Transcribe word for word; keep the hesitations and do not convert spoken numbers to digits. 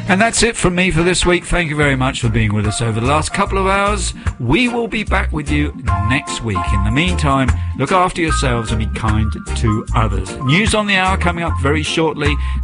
And that's it from me for this week. Thank you very much for being with us over the last couple of hours. We will be back with you next week. In the meantime, look after yourselves and be kind to others. News on the hour coming up very shortly.